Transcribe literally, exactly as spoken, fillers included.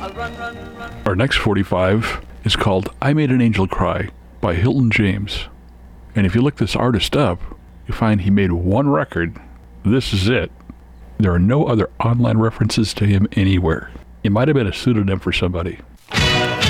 Our next forty-five is called I Made an Angel Cry by Hilton James. And if you look this artist up, you find he made one record. This is it. There are no other online references to him anywhere. It might have been a pseudonym for somebody.